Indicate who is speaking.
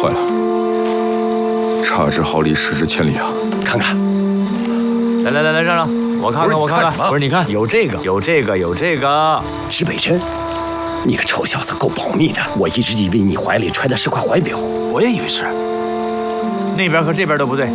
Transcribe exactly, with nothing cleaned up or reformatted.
Speaker 1: 坏了，差之毫厘，失之千里啊！
Speaker 2: 看看，
Speaker 3: 来来来来，让让，我看看，我看看。不是，你看，有这个，有这个，有这个。
Speaker 2: 指北针，你个臭小子，够保密的！我一直以为你怀里揣的是块怀表。
Speaker 4: 我也以为是。
Speaker 3: 那边和这边都不对。